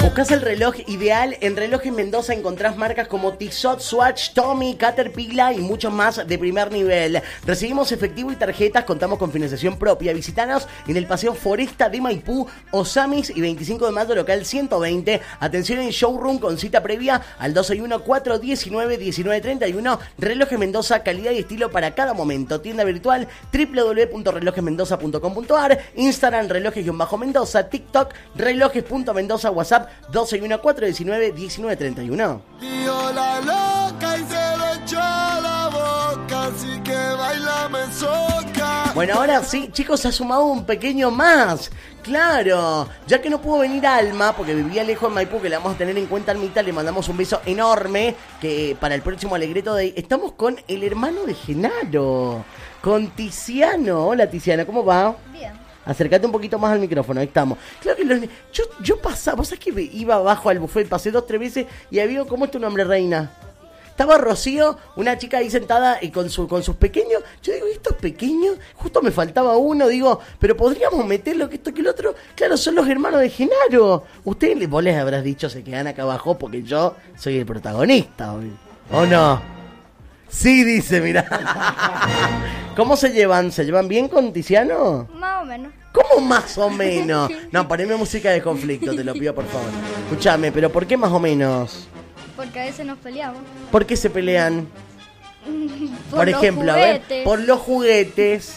Buscás el reloj ideal. En Relojes Mendoza encontrás marcas como Tissot, Swatch, Tommy, Caterpillar y muchos más de primer nivel. Recibimos efectivo y tarjetas, contamos con financiación propia. Visitanos en el Paseo Foresta de Maipú, Osamis y 25 de mayo, local 120. Atención en showroom con cita previa al 261-419-1931. Relojes Mendoza, calidad y estilo para cada momento. Tienda virtual www.relojesmendoza.com.ar, Instagram relojes-mendoza, TikTok relojes.mendoza, WhatsApp 261-419-1931. Dio la loca y se le echó la boca, así que bailame soca. Bueno, ahora sí, chicos, se ha sumado un pequeño más. Claro, ya que no pudo venir Alma, porque vivía lejos de Maipú, que la vamos a tener en cuenta, Almita, le mandamos un beso enorme, que para el próximo Alegreto de... Estamos con el hermano de Genaro, con Tiziano. Hola, Tiziano, ¿cómo va? Bien. Acércate un poquito más al micrófono, ahí estamos. Claro que yo pasaba, vos sabés que iba abajo al buffet, pasé 2-3 veces y había, ¿cómo es tu nombre, reina? Estaba Rocío, una chica ahí sentada y con sus pequeños. Yo digo, ¿estos pequeños? Justo me faltaba uno, digo, pero podríamos meterlo que esto que el otro. Claro, son los hermanos de Genaro. Vos les habrás dicho, se quedan acá abajo porque yo soy el protagonista, ¿o no? Sí, dice, mirá. ¿Cómo se llevan? ¿Se llevan bien con Tiziano? Más o menos. ¿Cómo más o menos? No, poneme música de conflicto, te lo pido por favor. Escúchame, pero ¿por qué más o menos? Porque a veces nos peleamos. ¿Por qué se pelean? Por los ejemplo, a ver, juguetes. por los juguetes.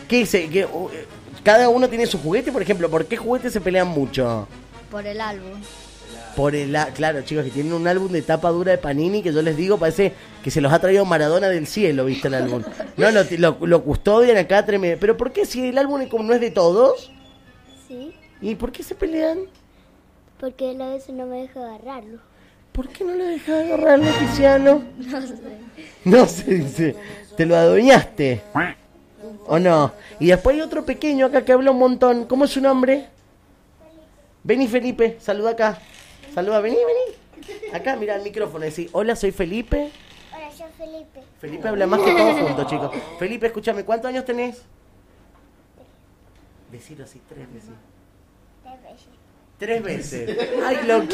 Cada uno tiene su juguete, por ejemplo, ¿por qué juguetes se pelean mucho? Por el álbum. Claro, chicos, que tienen un álbum de tapa dura de Panini que yo les digo, parece que se los ha traído Maradona del cielo, ¿viste el álbum? No, lo custodian acá tremendo. ¿Pero por qué si el álbum no es de todos? Sí, ¿Y por qué se pelean? porque él a veces no me deja agarrarlo. ¿Por qué no le dejas agarrarlo, Tiziano? No sé. No sé, dice. ¿Te lo adueñaste? ¿O no? Y después hay otro pequeño acá que habla un montón. ¿Cómo es su nombre? Vení, Felipe. Saluda acá. Saluda, vení. Acá, mira el micrófono. Decí, hola, soy Felipe. Hola, yo Felipe. Felipe habla más que todos juntos, chicos. Felipe, escúchame, ¿cuántos años tenés? Decilo así, 3 veces. 3 veces. Ay, lo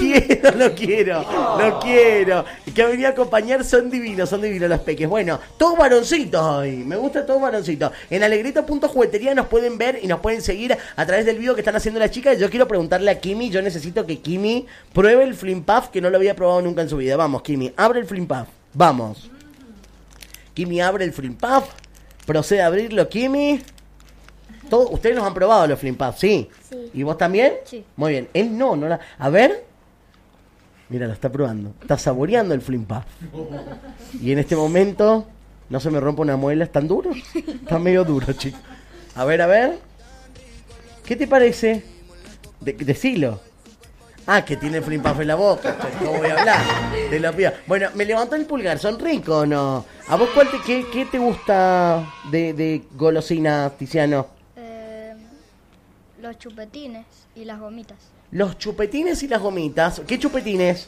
quiero. Y que ha venido a acompañar, son divinos los peques. Bueno, todos varoncitos hoy. Me gusta todos varoncitos. En alegrito.juguetería nos pueden ver y nos pueden seguir a través del video que están haciendo las chicas. Yo quiero preguntarle a Kimi, yo necesito que Kimi pruebe el Flim Puff, que no lo había probado nunca en su vida. Vamos, Kimi, abre el Flim Puff. Vamos. Kimi abre el Flim Puff. Procede a abrirlo, Kimi. Ustedes los han probado los Flim Puff, ¿sí? Sí. ¿Y vos también? Sí. Muy bien. Él no la... A ver. Mira, lo está probando. Está saboreando el Flim Puff. Y en este momento no se me rompe una muela. ¿Es tan duro? Está medio duro, chico. A ver. ¿Qué te parece? Decilo. Ah, que tiene el Flim Puff en la boca. No voy a hablar. Te lo pido. Bueno, me levantó el pulgar. ¿Son ricos o no? ¿A vos qué te gusta de golosina, Tiziano? Los chupetines y las gomitas. Los chupetines y las gomitas. ¿Qué chupetines?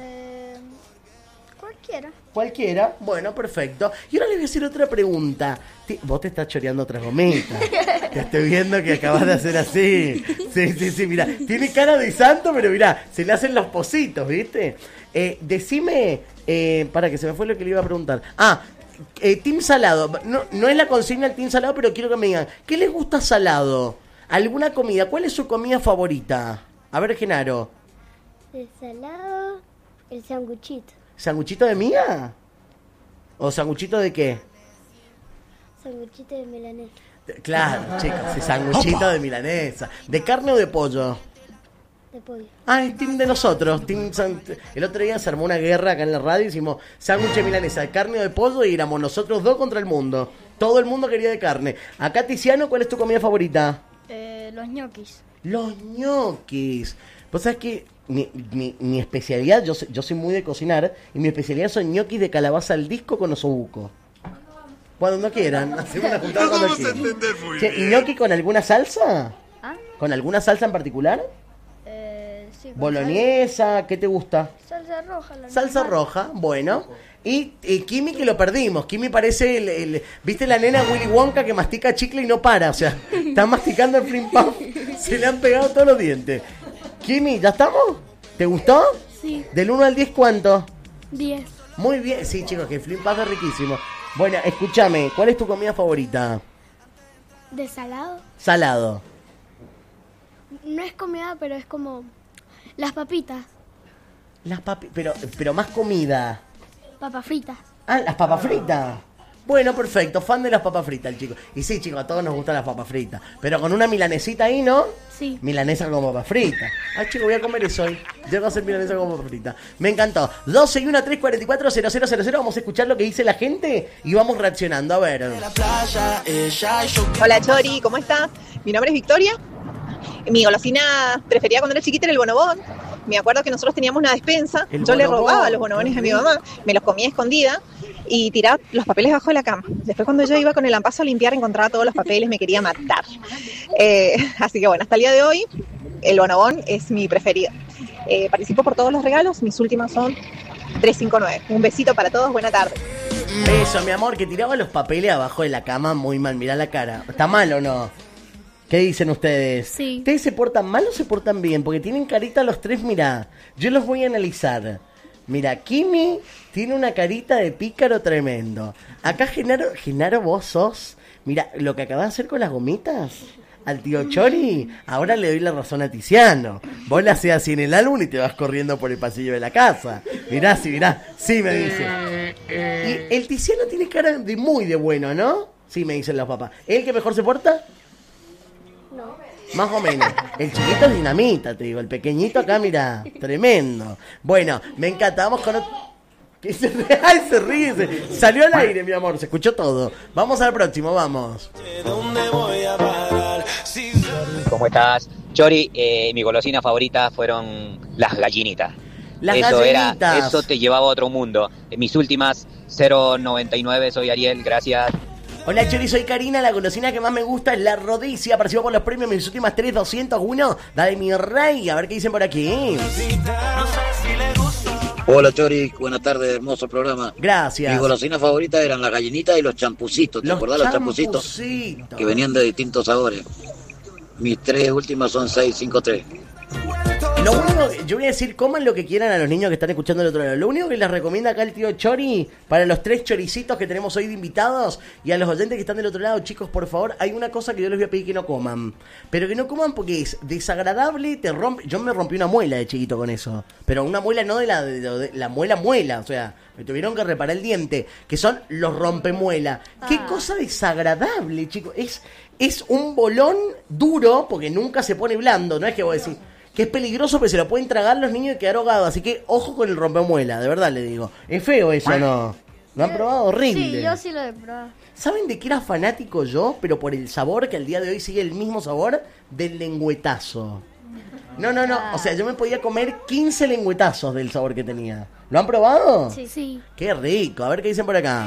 Cualquiera. Bueno, perfecto. Y ahora le voy a hacer otra pregunta. Vos te estás choreando otras gomitas. Te estoy viendo que acabas de hacer así. Sí, mirá. Tiene cara de santo, pero mirá, se le hacen los pocitos, ¿viste? Decime, para que se me fue lo que le iba a preguntar. Team salado. No es la consigna el team salado, pero quiero que me digan, ¿qué les gusta salado? ¿Alguna comida? ¿Cuál es su comida favorita? A ver, Genaro. El salado, el sanguchito. ¿Sanguchito de miga? ¿O sanguchito de qué? Sanguchito de milanesa. Claro, chicos, el sanguchito de milanesa. ¿De carne o de pollo? De pollo. Es team de nosotros. El otro día se armó una guerra acá en la radio y hicimos sándwich de milanesa, de carne o de pollo, y éramos nosotros dos contra el mundo. Todo el mundo quería de carne. Acá, Tiziano, ¿cuál es tu comida favorita? Los ñoquis. Los ñoquis. Vos sabés que mi especialidad, yo soy muy de cocinar, y mi especialidad son ñoquis de calabaza al disco con osobuco. Cuando quieran, hacemos una juntada cuando quieran. ¿Y ñoqui con alguna salsa? ¿Con alguna salsa en particular? Sí. ¿Boloñesa? ¿Qué te gusta? Salsa roja. Salsa roja, bueno. Y Kimi, que lo perdimos. Kimi parece ¿viste la nena Willy Wonka que mastica chicle y no para? O sea, está masticando el Flim Puff. Se le han pegado todos los dientes. Kimi, ¿ya estamos? ¿Te gustó? Sí. Del 1 al 10, ¿cuánto? 10. Muy bien. Sí, chicos, que el Flip Puff es riquísimo. Bueno, escúchame, ¿cuál es tu comida favorita? ¿De salado? Salado. No es comida, pero es como las papitas. Pero más comida. Papas fritas. Ah, las papas fritas. Bueno, perfecto, fan de las papas fritas el chico. Y sí, chicos, a todos nos gustan las papas fritas. Pero con una milanesita ahí, ¿no? Sí. Milanesa con papas fritas. Ay, chico, voy a comer eso hoy. Llego a hacer milanesa con papas fritas. Me encantó. 261-344-000. Vamos a escuchar lo que dice la gente y vamos reaccionando. A ver. Hola Chori, ¿cómo estás? Mi nombre es Victoria. Mi golosina preferida cuando era chiquita era el bonobón. Me acuerdo que nosotros teníamos una despensa. Yo le robaba los bonobones a mi mamá, me los comía escondida y tiraba los papeles debajo de la cama. Después cuando yo iba con el ampazo a limpiar encontraba todos los papeles, me quería matar. Así que bueno, hasta el día de hoy el bonobón es mi preferido. Participo por todos los regalos, mis últimas son 359. Un besito para todos, buena tarde. Beso, mi amor, que tiraba los papeles abajo de la cama muy mal. Mirá la cara. ¿Está mal o no? ¿Qué dicen ustedes? Sí. ¿Ustedes se portan mal o se portan bien? Porque tienen carita los tres, mirá. Yo los voy a analizar. Mira, Kimi tiene una carita de pícaro tremendo. Acá, Genaro, vos sos... Mira, lo que acabas de hacer con las gomitas al tío Chori, ahora le doy la razón a Tiziano. Vos la hacés así en el álbum y te vas corriendo por el pasillo de la casa. Mirá, sí, me dice. Y el Tiziano tiene cara de muy de bueno, ¿no? Sí, me dicen los papás. ¿El que mejor se porta? No. Más o menos. El chiquito es dinamita, te digo. El pequeñito acá, mira, tremendo. Bueno, me encanta. Vamos con otro... ¿Qué se ríe? ¡Ay, se ríe! Salió al aire, mi amor. Se escuchó todo. Vamos al próximo, vamos. ¿Cómo estás? Chori, mi golosina favorita fueron las gallinitas. Las Eso gallinitas. eso te llevaba a otro mundo. Mis últimas 099, soy Ariel, gracias. Hola Chori, soy Karina, la golosina que más me gusta es la rodicia, participo por los premios mis últimas 3, 201, dale mi rey, a ver qué dicen por aquí. Hola Chori, buenas tardes, hermoso programa. Gracias. Mis golosinas favoritas eran las gallinitas y los champucitos, ¿te acordás los champucitos? Que venían de distintos sabores. Mis tres últimas son 653. Lo único, yo voy a decir, coman lo que quieran a los niños que están escuchando del otro lado. Lo único que les recomienda acá el tío Chori, para los 3 choricitos que tenemos hoy de invitados, y a los oyentes que están del otro lado, chicos, por favor, hay una cosa que yo les voy a pedir que no coman. Pero que no coman porque es desagradable, te rompe. Yo me rompí una muela de chiquito con eso. Pero una muela no de la muela, o sea, me tuvieron que reparar el diente, que son los rompemuela. Qué cosa desagradable, chicos. Es un bolón duro, porque nunca se pone blando, no es que vos decís... Que es peligroso, pero se lo pueden tragar los niños y quedar ahogados. Así que ojo con el rompemuela, de verdad le digo. Es feo eso, ¿no? ¿Lo han probado? Horrible. Sí, yo sí lo he probado. ¿Saben de qué era fanático yo? Pero por el sabor, que al día de hoy sigue el mismo sabor, del lengüetazo. No. O sea, yo me podía comer 15 lengüetazos del sabor que tenía. ¿Lo han probado? Sí. Qué rico. A ver qué dicen por acá.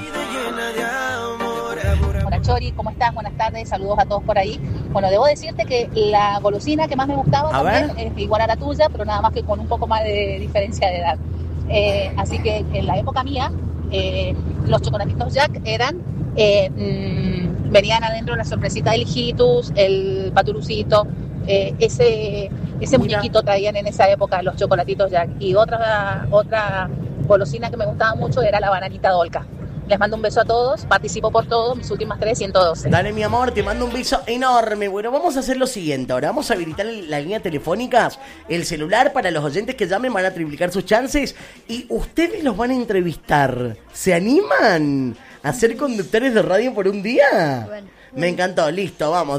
Hola Chori, ¿cómo estás? Buenas tardes, saludos a todos por ahí. Bueno, debo decirte que la golosina que más me gustaba también es igual a la tuya, pero nada más que con un poco más de diferencia de edad. Así que en la época mía, los chocolatitos Jack eran, venían adentro la sorpresita del hijitus, el paturucito, ese muñequito traían en esa época los chocolatitos Jack. Y otra golosina que me gustaba mucho era la bananita Dolca. Les mando un beso a todos, participo por todos, mis últimas 3, 112. Dale, mi amor, te mando un beso enorme. Bueno, vamos a hacer lo siguiente ahora. Vamos a habilitar las líneas telefónicas, el celular para los oyentes que llamen, van a triplicar sus chances y ustedes los van a entrevistar. ¿Se animan a ser conductores de radio por un día? Bueno. Me encantó, listo, vamos,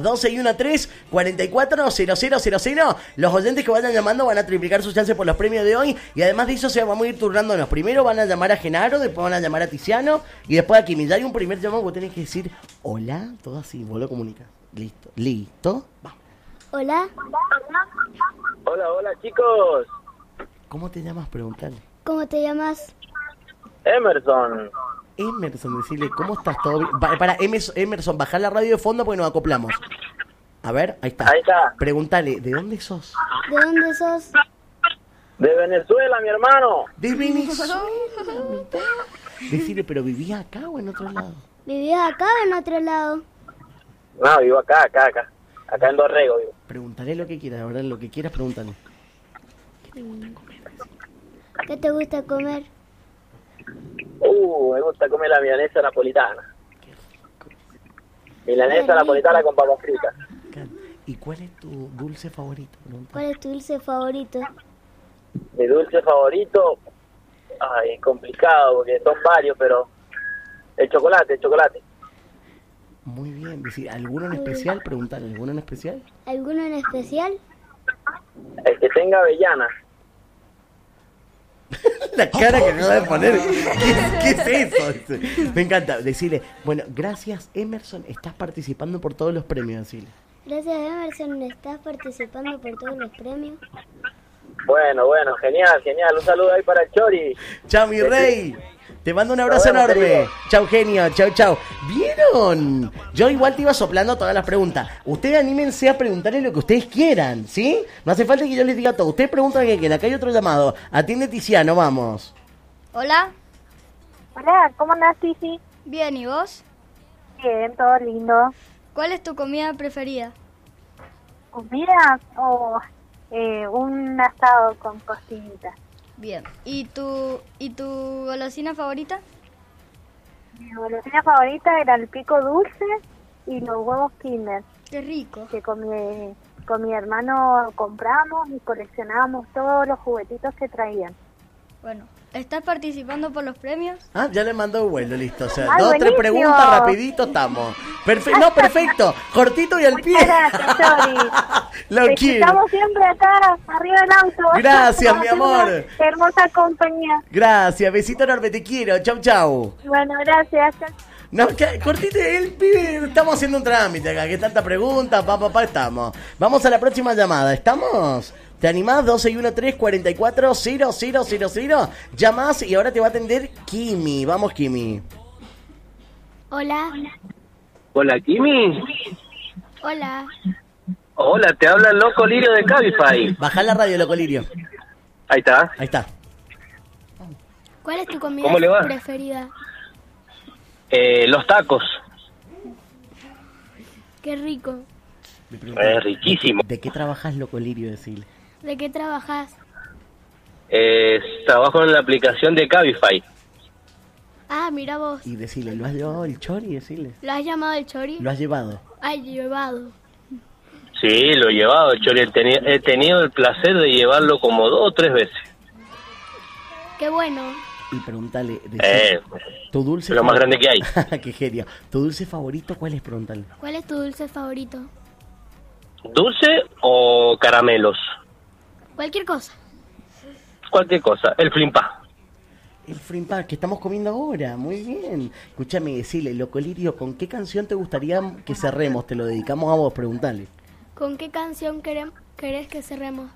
261-3-44-0000. Los oyentes que vayan llamando van a triplicar sus chances por los premios de hoy. Y además de eso, vamos a ir turnándonos. Primero van a llamar a Genaro, después van a llamar a Tiziano y después a Kimi. Ya hay un primer llamado que vos tenés que decir hola, todo así, vos lo comunicas. Listo, vamos. Hola. Hola chicos. ¿Cómo te llamas? Preguntale. ¿Cómo te llamas? Emerson, decirle, ¿cómo estás? ¿Todo bien? Para Emerson, bajar la radio de fondo porque nos acoplamos. A ver, ahí está. Pregúntale, ¿de dónde sos? ¿De dónde sos? De Venezuela, mi hermano. ¿De Venezuela? Decirle, ¿pero vivía acá o en otro lado? ¿Vivías acá o en otro lado? No, vivo acá en Dorrego vivo. Pregúntale lo que quieras, la verdad, lo que quieras, pregúntale. ¿Qué te gusta comer? Me gusta comer la milanesa napolitana. Milanesa napolitana con papas fritas. ¿Y cuál es tu dulce favorito? ¿Cuál es tu dulce favorito? Mi dulce favorito, es complicado porque son varios, pero el chocolate. Muy bien, ¿alguno en especial? Preguntarle, ¿alguno en especial? ¿Alguno en especial? El que tenga avellana. La cara que acaba de poner. ¿Qué es eso? Me encanta. Decirle, bueno, gracias Emerson, estás participando por todos los premios, decirle. Gracias Emerson, estás participando por todos los premios. Bueno, genial. Un saludo ahí para el Chori. Chao, mi rey. Te mando un abrazo enorme. Chau, genio. Chau. ¿Vieron? Yo igual te iba soplando todas las preguntas. Ustedes anímense a preguntarle lo que ustedes quieran, ¿sí? No hace falta que yo les diga todo. Ustedes preguntan lo que quieran. Acá hay otro llamado. Atiende Tiziano, vamos. Hola. Hola, ¿cómo andás, Tizi? Bien, ¿y vos? Bien, todo lindo. ¿Cuál es tu comida preferida? ¿Comida? Un asado con costillitas. Bien. ¿Y tu golosina favorita? Mi golosina favorita era el pico dulce y los huevos Kinder. Qué rico. Que con mi hermano compramos y coleccionábamos todos los juguetitos que traían. Bueno, ¿estás participando por los premios? Ya le mandó vuelo, listo. O sea, 2 o 3 preguntas, rapidito estamos. Perfecto. Cortito y al pie. Gracias, Chori. Lo quiero. Estamos siempre acá, arriba del auto. Gracias, mi amor. Qué hermosa compañía. Gracias, besito enorme, te quiero. Chau. Bueno, gracias. No, cortito, el pibe, estamos haciendo un trámite acá, que tanta pregunta, papá, estamos. Vamos a la próxima llamada, ¿estamos? ¿Te animás? 1213-44-0000. Llamás y ahora te va a atender Kimi. Vamos, Kimi. Hola. Hola, Kimi. Hola. Hola, te habla el Loco Lirio de Cabify. Bajá la radio, Loco Lirio. Ahí está. ¿Cuál es tu comida ¿Cómo le va? preferida? Los tacos. Qué rico. Es riquísimo. ¿De qué trabajas, Loco Lirio? Decile. ¿De qué trabajas? Trabajo en la aplicación de Cabify. Ah, mira vos. Y decile, ¿lo has llevado el Chori? Decile. ¿Lo has llamado el Chori? ¿Lo has llevado? Llevado. Sí, lo he llevado, Chori. He tenido el placer de llevarlo como 2 o 3 veces. Qué bueno. Y pregúntale, tu dulce lo más grande que hay. Qué genio. ¿Tu dulce favorito cuál es? Pregúntale. ¿Cuál es tu dulce favorito? ¿Dulce o caramelos? Cualquier cosa. Cualquier cosa. El flimpa. El frimpa que estamos comiendo ahora. Muy bien. Escúchame, decile, Loco Lirio, ¿con qué canción te gustaría que cerremos? Te lo dedicamos a vos, pregúntale. ¿Con qué canción querés que cerremos?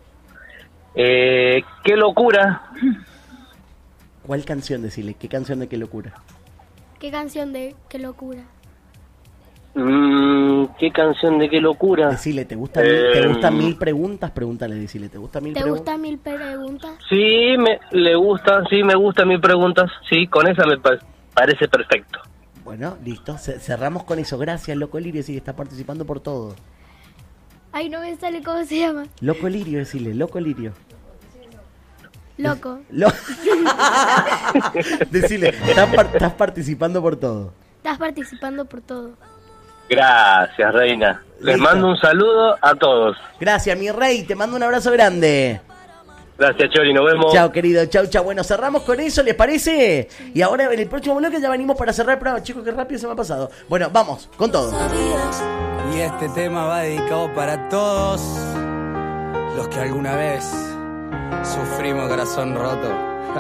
¡Qué locura! ¿Cuál canción? Decile, ¿qué canción de Qué locura? ¿Qué canción de Qué locura? ¿Qué canción de Qué locura? Decile, ¿te gustan 1000 preguntas? Pregúntale, decile, ¿te gustan 1000 preguntas? ¿Te gustan 1000 preguntas? Sí, me gustan 1000 preguntas. Sí, con esa me parece perfecto. Bueno, listo, cerramos con eso. Gracias, Loco Lirio, sí, está participando por todo. Ay, no me sale cómo se llama. Loco Lirio, decile, Loco Lirio. Loco. Decile, estás participando por todo. Estás participando por todo. Gracias, reina. Les mando un saludo a todos. Gracias, mi rey. Te mando un abrazo grande. Gracias, Chori. Nos vemos. Chao, querido. Chao. Bueno, cerramos con eso, ¿les parece? Sí. Y ahora en el próximo bloque ya venimos para cerrar el programa. Chicos, qué rápido se me ha pasado. Bueno, vamos, con todo. Y este tema va dedicado para todos los que alguna vez sufrimos corazón roto.